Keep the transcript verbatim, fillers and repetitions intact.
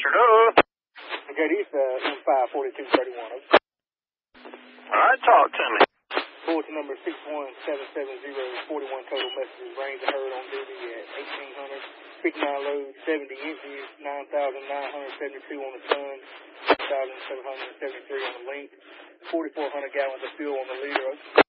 Hello. Okay, these uh, M five forty-two thirty-one. All right, talk to me. Bulletin number six one seven seven zero, forty-one total messages. Range of herd on duty at eighteen hundred. fifty-nine loads, seventy inches, nine thousand nine hundred seventy-two on the ton, six thousand seven hundred seventy-three on the length, forty-four hundred gallons of fuel on the liter.